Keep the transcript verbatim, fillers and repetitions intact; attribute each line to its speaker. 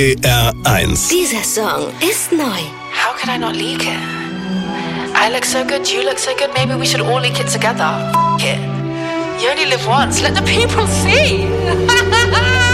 Speaker 1: R eins.
Speaker 2: Dieser Song ist neu.
Speaker 3: How could I not leak it? I look so good, you look so good, maybe we should all leak it together. F it. You only live once, let the people see.